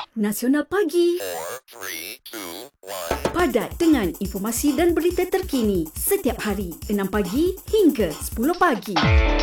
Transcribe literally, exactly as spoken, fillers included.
Nasional Pagi. four, three, two, one. Padat dengan informasi dan berita terkini setiap hari enam pagi hingga sepuluh pagi.